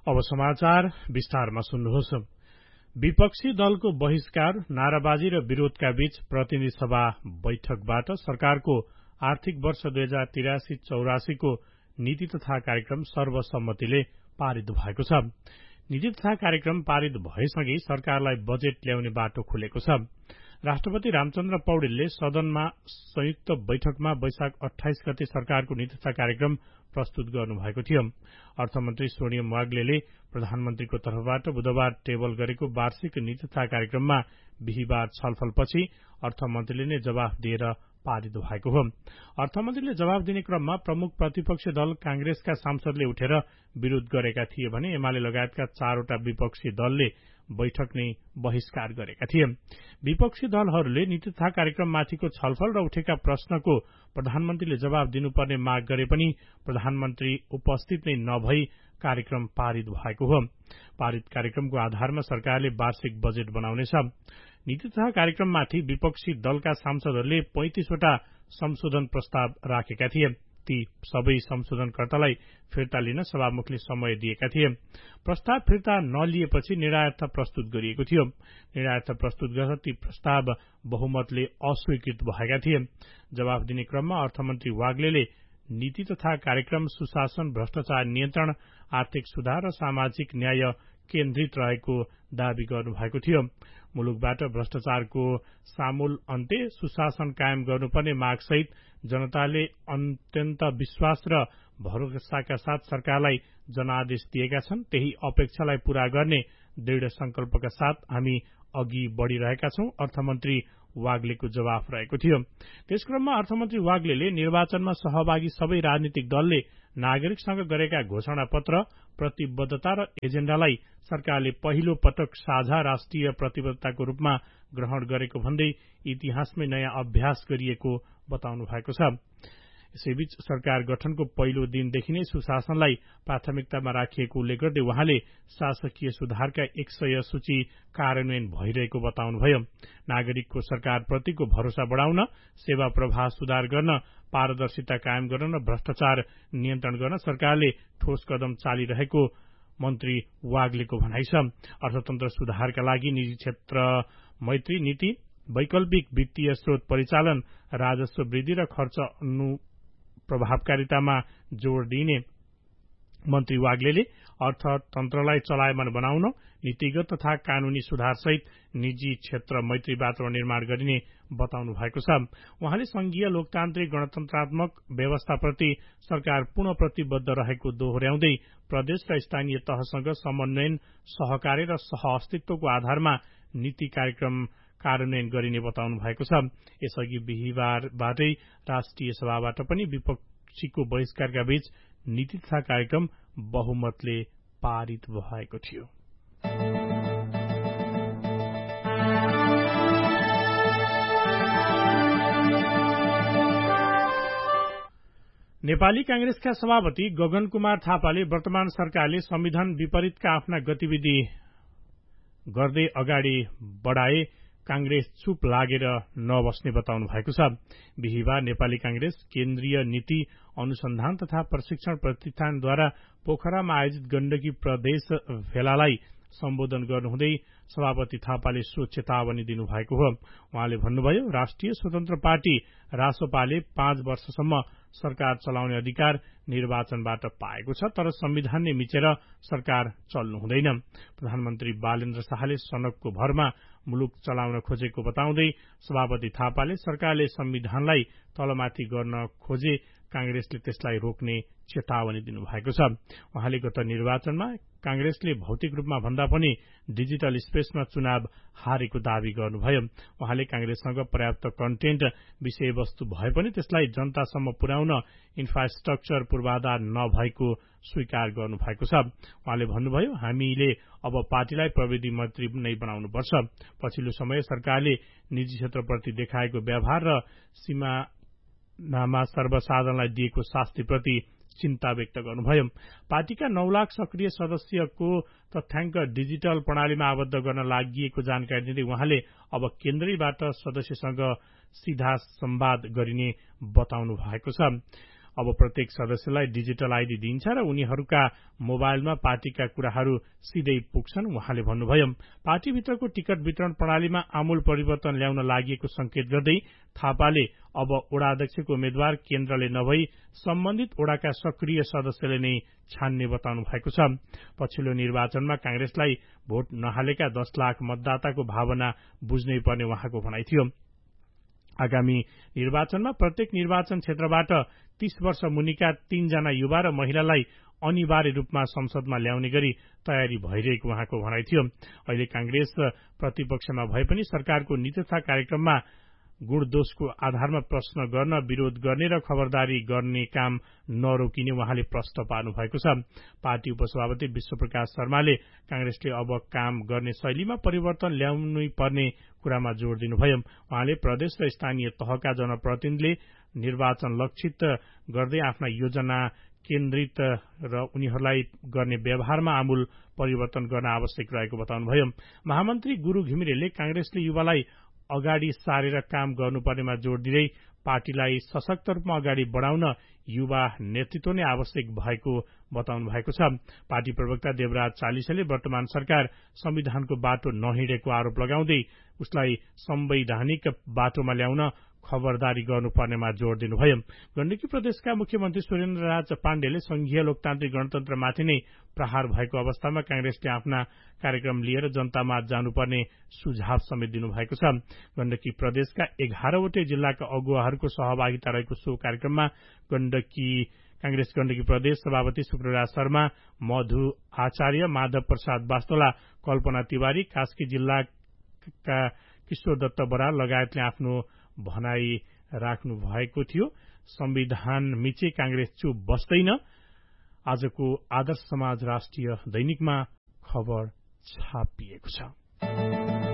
अब समाचार विस्तारमा सुन्नुहोस्। विपक्षी दलको बहिष्कार, नाराबाजी र विरोधका बीच प्रतिनिधि सभा बैठकबाट सरकारको आर्थिक वर्ष 2083-84 को नीति तथा कार्यक्रम सर्वसम्मतिले पारित भएको छ। नीति तथा कार्यक्रम पारित भएसँगै सरकारलाई बजेट ल्याउने बाटो खुलेको छ। राष्ट्रपति रामचन्द्र पौडेलले सदनमा संयुक्त बैठकमा वैशाख 28 गते सरकारको नीति तथा कार्यक्रम प्रस्तुत गर्नुभएको थियो। अर्थमन्त्री सोनियम वाग्लेले प्रधानमन्त्रीको तर्फबाट बुधबार टेबल गरेको वार्षिक नीति तथा कार्यक्रममा बिहीबार छलफलपछि अर्थमन्त्रीले नै जवाफ दिएर पारित भएको हो। अर्थमन्त्रीले जवाफ दिने क्रममा प्रमुख प्रतिपक्षी दल कांग्रेसका सांसदले उठेर विरोध गरेका थिए भने एमाले लगायतका 4वटा विपक्षी दलले बैठक नै बहिष्कार गरेका थिए। विपक्षी दलहरूले नीति तथा कार्यक्रममाथिको छलफल र उठेका प्रश्नको प्रधानमन्त्रीले जवाब दिनुपर्ने माग गरे पनि प्रधानमन्त्री उपस्थित नै नभई कार्यक्रम पारित भएको हो। पारित कार्यक्रमको आधारमा सरकारले वार्षिक बजेट बनाउनेछ। नीति तथा कार्यक्रममाथि विपक्षी दलका सांसदहरूले 35वटा संशोधन प्रस्ताव राखेका थिए। ती सबै संशोधनकर्तालाई फिर्ता लिन सभामुखले समय दिएका थिए। प्रस्ताव फिर्ता नलिएपछि निर्णयार्थ प्रस्तुत गरिएको थियो। निर्णयार्थ प्रस्तुत गर्दा ती प्रस्ताव बहुमतले अस्वीकृत भएका थिए। जवाफ दिने क्रममा अर्थमन्त्री वाग्लेले नीति तथा कार्यक्रम सुशासन, भ्रष्टाचार नियन्त्रण, आर्थिक सुधार र सामाजिक न्याय केन्द्रित रहेको दावी गर्नुभएको थियो। मुलुकबाट भ्रष्टाचारको सामूल अन्त्य, सुशासन कायम गर्नुपर्ने मागसहित जनताले अत्यन्त विश्वास र भरोसाका साथ सरकारलाई जनादेश दिएका छन्। त्यही अपेक्षालाई पूरा गर्ने दृढ़ संकल्पका साथ हामी अघि बढ़िरहेका छौं, अर्थमन्त्री वाग्लेको जवाफ रहेको थियो। त्यसक्रममा अर्थमन्त्री वाग्लेले निर्वाचनमा सहभागी सबै राजनीतिक दलले नागरिकसँग गरेका घोषणा पत्र, प्रतिबद्धता र एजेण्डालाई सरकारले पहिलो पटक साझा राष्ट्रिय प्रतिबद्धताको रूपमा ग्रहण गरेको भन्दै इतिहासमै नयाँ अभ्यास गरिएको बताउनु भएको छ। यसैबीच सरकार गठनको पहिलो दिनदेखि नै सुशासनलाई प्राथमिकतामा राखिएको उल्लेख गर्दै उहाँले शासकीय सुधारका 100 सूची कार्यान्वयन भइरहेको बताउनुभयो। नागरिकको सरकारप्रतिको भरोसा बढ़ाउन, सेवा प्रवाह सुधार गर्न, पारदर्शिता कायम गर्न र भ्रष्टाचार नियन्त्रण गर्न सरकारले ठोस कदम चालिरहेको मन्त्री वाग्लेको भनाइ छ। अर्थतन्त्र सुधारका लागि निजी क्षेत्र मैत्री नीति, वैकल्पिक वित्तीय स्रोत परिचालन, राजस्व वृद्धि र खर्च प्रभावकारितामा जोड़ दिइने मन्त्री वाग्लेले अर्थतन्त्रलाई चलायमान बनाउन नीतिगत तथा कानूनी सुधारसहित निजी क्षेत्र मैत्री वातावरण निर्माण गरिने बताउनु भएको छ। उहाँले संघीय लोकतान्त्रिक गणतन्त्रात्मक व्यवस्थाप्रति सरकार पूर्ण प्रतिबद्ध रहेको दोहोर्याउँदै प्रदेश र स्थानीय तहसँग समन्वयन, सहकार्य र सहअस्तित्वको आधारमा नीति कार्यक्रम कार्यान्वयन गरिने बताउनु भएको छ। यसअघि बिहीबारबाटै राष्ट्रिय सभाबाट पनि विपक्षीको बहिष्कारका बीच नीति तथा कार्यक्रम बहुमतले पारित भएको थियो। नेपाली कांग्रेसका सभापति गगन कुमार थापाले वर्तमान सरकारले संविधान विपरीतका आफ्ना गतिविधि गर्दै अगाडि बढ़ाए कांग्रेस चुप लागेर नबस्ने बताउनु भएको छ। बिहीबार नेपाली कांग्रेस केन्द्रीय नीति अनुसन्धान तथा प्रशिक्षण प्रतिष्ठानद्वारा पोखरामा आयोजित गण्डकी प्रदेश भेलालाई सम्बोधन गर्नुहुँदै सभापति थापाले सो चेतावनी दिनुभएको हो। उहाँले भन्नुभयो, राष्ट्रिय स्वतन्त्र पार्टी रासोपाले 5 वर्षसम्म सरकार चलाउने अधिकार निर्वाचनबाट पाएको छ, तर संविधान नै मिचेर सरकार चल्नु हुँदैन। प्रधानमन्त्री बालेन्द्र शाहले सनकको भरमा मुलुक चलाउन खोजेको बताउँदै सभापति थापाले सरकारले संविधानलाई तलमाथि गर्न खोजे कांग्रेसले त्यसलाई रोक्ने चेतावनी दिनुभएको छ। उहाँले गत निर्वाचनमा कांग्रेसले भौतिक रूपमा भन्दा पनि डिजिटल स्पेसमा चुनाव हारेको दावी गर्नुभयो। उहाँले कांग्रेससँग पर्याप्त कन्टेन्ट विषयवस्तु भए पनि त्यसलाई जनतासम्म पुर्याउन इन्फ्रास्ट्रक्चर पूर्वाधार नभएको स्वीकार गर्नुभएको छ। उहाँले भन्नुभयो, हामीले अब पार्टीलाई प्रविधि मन्त्री नै बनाउनुपर्छ। पछिल्लो समय सरकारले निजी क्षेत्रप्रति देखाएको व्यवहार र सीमानामा सर्वसाधारणलाई दिएको शास्तिप्रति चिन्ता व्यक्त गर्नुभयो। पार्टीका 9 लाख सक्रिय सदस्यको तथ्याङ्क डिजिटल प्रणालीमा आबद्ध गर्न लागि जानकारी दिँदै उहाँले अब केन्द्रैबाट सदस्यसँग सीधा संवाद गरिने बताउनु भएको छ। अब प्रत्येक सदस्यलाई डिजिटल आइडी दिइन्छ र उनीहरूका मोबाइलमा पार्टीका कुराहरू सिधै पुग्छन् उहाँले भन्नुभयो। पार्टीभित्रको टिकट वितरण प्रणालीमा आमूल परिवर्तन ल्याउन लागि संकेत गर्दै थापाले अब ओडा अध्यक्षको उम्मेद्वार केन्द्रले नभई सम्बन्धित ओडाका सक्रिय सदस्यले नै छान्ने बताउनु भएको छ। पछिल्लो निर्वाचनमा कांग्रेसलाई भोट नहालेका 10 लाख मतदाताको भावना बुझ्नै पर्ने उहाँको भनाइ थियो। आगामी निर्वाचनमा प्रत्येक निर्वाचन क्षेत्रबाट 30 वर्ष मुनिका 3 जना युवा र महिलालाई अनिवार्य रूपमा संसदमा ल्याउने गरी तयारी भइरहेको उहाँको भनाइ थियो। अहिले कांग्रेस प्रतिपक्षमा भए पनि सरकारको नीति तथा कार्यक्रममा गुण दोषको आधारमा प्रश्न गर्न, विरोध गर्ने र खबरदारी गर्ने काम नरोकिने उहाँले प्रश्न पार्नु भएको छ। पार्टी उपसभापति विश्वप्रकाश शर्माले कांग्रेसले अब काम गर्ने शैलीमा परिवर्तन ल्याउनै पर्ने कुरामा जोड़ दिनुभयो। उहाँले प्रदेश र स्थानीय तहका जनप्रतिनिधिले निर्वाचन लक्षित गर्दै आफ्ना योजना केन्द्रित र उनीहरूलाई गर्ने व्यवहारमा आमूल परिवर्तन गर्न आवश्यक रहेको बताउनुभयो। महामन्त्री गुरु घिमिरेले कांग्रेसले युवालाई अगाडि सारेर काम गर्नुपर्नेमा जोड़ दिँदै पार्टीलाई सशक्त रूपमा अगाडि बढ़ाउन युवा नेतृत्व नै आवश्यक भएको बताउनु भएको छ। पार्टी प्रवक्ता देवराज चालिसेले वर्तमान सरकार संविधानको बाटो नहिँडेको आरोप लगाउँदै उसलाई संवैधानिक बाटोमा ल्याउन खबरदारी गर्नुपर्नेमा जोड़ दिनुभयो। गण्डकी प्रदेशका मुख्यमन्त्री सुरेन्द्र राज पाण्डेले संघीय लोकतान्त्रिक गणतन्त्रमाथि नै प्रहार भएको अवस्थामा कांग्रेसले आफ्ना कार्यक्रम लिएर जनतामा जानुपर्ने सुझाव समेत दिनुभएको छ। गण्डकी प्रदेशका 11 वटै जिल्लाका अगुवाहरूको सहभागिता रहेको सो कार्यक्रममा कांग्रेस गण्डकी प्रदेश सभापति शुक्रराज शर्मा, मधु आचार्य, माधव प्रसाद वास्तोला, कल्पना तिवारी, कास्की जिल्लाका किशोर दत्त बराल लगायतले आफ्नो भनाई राख्नु भएको थियो। संविधान मिचे कांग्रेस चुप बस्दैन, आजको आदर्श समाज राष्ट्रिय दैनिकमा खबर छापिएको छ।